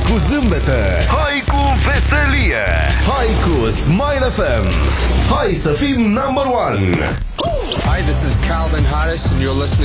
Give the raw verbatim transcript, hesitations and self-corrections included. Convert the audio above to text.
cu zâmbete, hai cu veselie, hai cu Smile F M. Hai să fim number one. Hi, this is Calvin Harris and you're listening